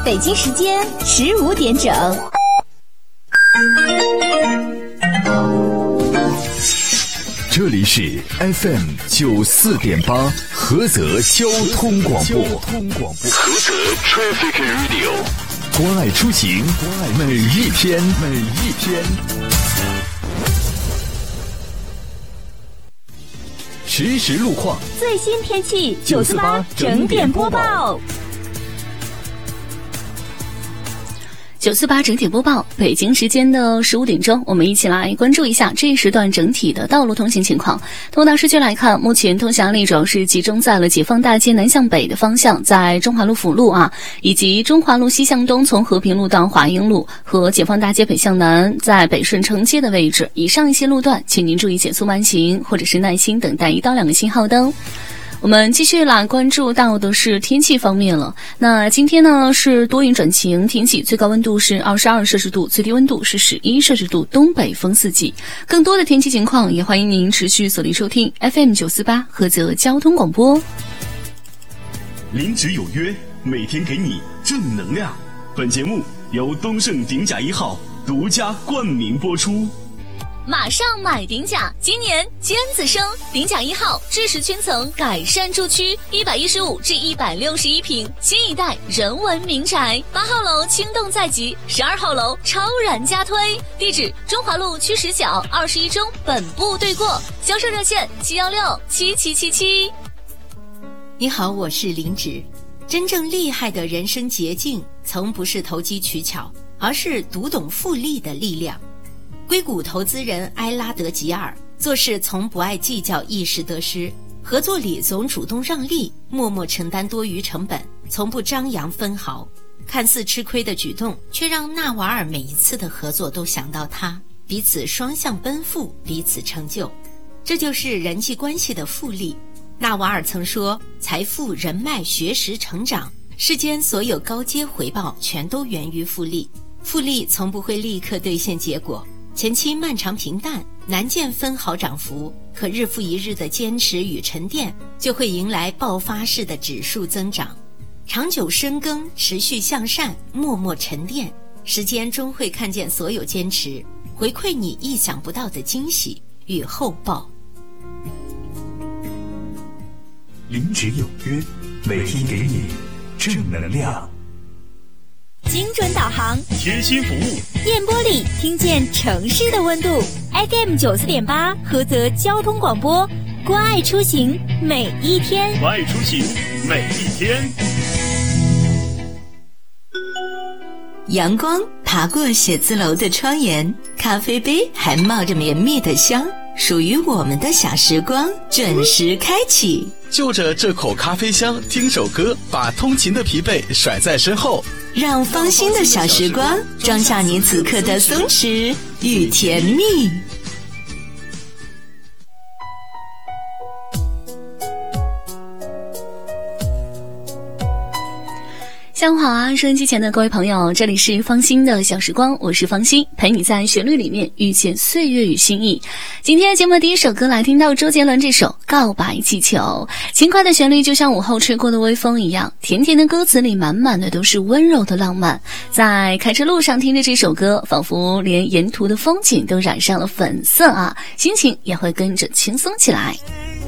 北京时间15点整。 这里是 FM 94.8菏泽交通广播，菏泽 Traffic Radio， 关爱出行，每一天。实时路况， 最新天气948整点播报。 948整点播报，北京时间的15点钟，我们一起来关注一下这一时段整体的道路通行情况。通达市区来看，目前通行力主要是集中在了解放大街南向北的方向，在中华路辅路以及中华路西向东，从和平路到华英路和解放大街北向南，在北顺城街的位置。以上一些路段，请您注意减速慢行，或者是耐心等待1到2个信号灯。我们继续来关注到的是天气方面了。那今天呢是多云转晴天气，最高温度是22摄氏度，最低温度是11摄氏度，东北风4级。更多的天气情况，也欢迎您持续锁定收听 FM 948菏泽交通广播。 临职有约，每天给你正能量。本节目由东盛鼎甲1号独家冠名播出。 马上买鼎甲，今年尖子生，鼎甲1号知识圈层改善住区115至161平，新一代人文民宅，8号楼轻动在即，12号楼超然加推，地址中华路区10角21中本部对过，销售热线7167777。 你好，我是林芷。真正厉害的人生捷径，从不是投机取巧，而是读懂复利的力量。硅谷投资人埃拉德吉尔做事从不爱计较一时得失，合作里总主动让利，默默承担多余成本，从不张扬分毫。看似吃亏的举动，却让纳瓦尔每一次的合作都想到他，彼此双向奔赴，彼此成就。这就是人际关系的复利。纳瓦尔曾说，财富、人脉、学识、成长，世间所有高阶回报全都源于复利。复利从不会立刻兑现结果，前期漫长平淡，难见分毫涨幅，可日复一日的坚持与沉淀，就会迎来爆发式的指数增长。长久深耕，持续向善，默默沉淀，时间终会看见所有坚持，回馈你意想不到的惊喜与厚报。 临职有约，每天给你正能量。 精准导航， 贴心服务， 电波里听见城市的温度。FM 94.8菏泽交通广播，关爱出行每一天。 关爱出行每一天。 阳光爬过写字楼的窗沿，咖啡杯还冒着绵密的香，属于我们的小时光准时开启。 就着这口咖啡香，听首歌，把通勤的疲惫甩在身后， 让芳心的小时光装下你此刻的松弛与甜蜜。 下午好啊，收音机前的各位朋友，这里是芳心的小时光，我是芳心，陪你在旋律里面遇见岁月与心意。今天节目的第一首歌来听到周杰伦这首《告白气球》，轻快的旋律就像午后吹过的微风一样，甜甜的歌词里满满的都是温柔的浪漫。在开车路上听着这首歌，仿佛连沿途的风景都染上了粉色心情也会跟着轻松起来。